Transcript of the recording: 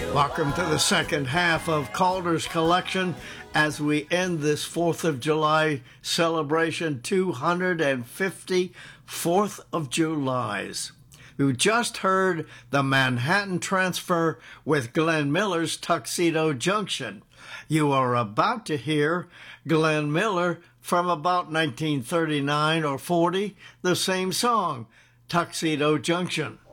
Welcome to the second half of Calder's Collection as we end this 4th of July celebration, 250 4th of Julys. We just heard the Manhattan Transfer with Glenn Miller's Tuxedo Junction. You are about to hear Glenn Miller from about 1939 or 40, the same song, Tuxedo Junction.